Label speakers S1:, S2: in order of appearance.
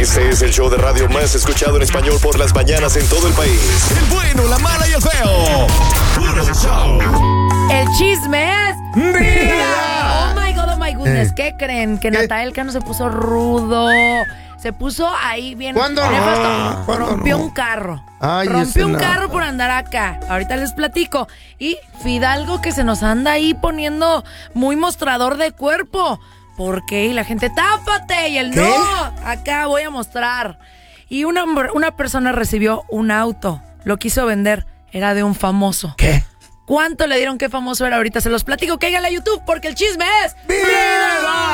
S1: Este es el show de radio más escuchado en español por las mañanas en todo el país. El bueno, la mala y el feo. Puro show.
S2: El chisme es vida. Oh my goodness. ¿Qué creen? Que Natael Cano se puso rudo. Se puso ahí bien.
S3: ¿Cuándo no?
S2: Rompió un carro.
S3: Ay,
S2: rompió un carro por andar acá. Ahorita les platico. Y Fidalgo que se nos anda ahí poniendo muy mostrador de cuerpo. ¿Por qué? Y la gente, tápate. Y él,
S3: ¿qué?
S2: no, acá voy a mostrar. Y una persona recibió un auto. Lo quiso vender. Era de un famoso.
S3: ¿Qué?
S2: ¿Cuánto le dieron? ¿Qué famoso era? Ahorita se los platico. Cáiganle a YouTube porque el chisme es... ¡Viva!